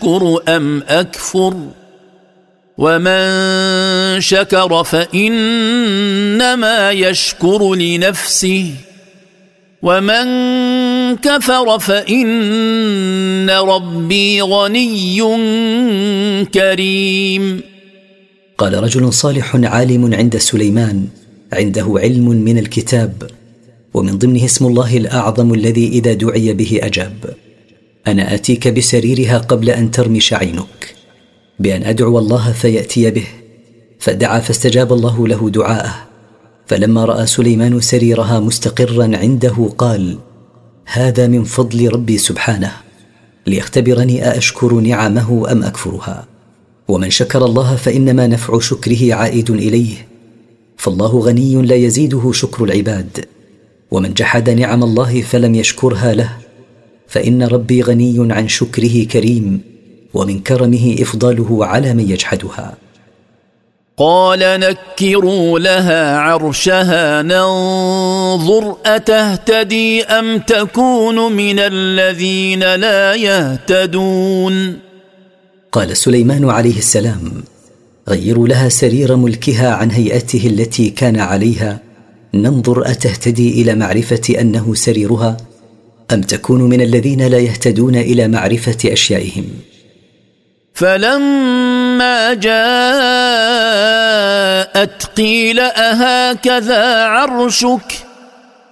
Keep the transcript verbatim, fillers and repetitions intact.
أأشكر أم أكفر ومن شكر فإنما يشكر لنفسه ومن كفر فإن ربي غني كريم. قال رجل صالح عالم عند سليمان عنده علم من الكتاب ومن ضمنه اسم الله الأعظم الذي إذا دعي به أجاب: أنا آتيك بسريرها قبل أن ترمش عينك، بأن أدعو الله فيأتي به. فدعا فاستجاب الله له دعاءه. فلما رأى سليمان سريرها مستقرا عنده قال: هذا من فضل ربي سبحانه ليختبرني أأشكر نعمه أم أكفرها. ومن شكر الله فإنما نفع شكره عائد إليه، فالله غني لا يزيده شكر العباد. ومن جحد نعم الله فلم يشكرها له فإن ربي غني عن شكره كريم، ومن كرمه إفضاله على من يجحدها. قال نكروا لها عرشها ننظر أتهتدي أم تكون من الذين لا يهتدون. قال سليمان عليه السلام: غيروا لها سرير ملكها عن هيئته التي كان عليها، ننظر أتهتدي إلى معرفة أنه سريرها أم تكون من الذين لا يهتدون إلى معرفة أشيائهم. فلما جاءت قيل أهكذا عرشك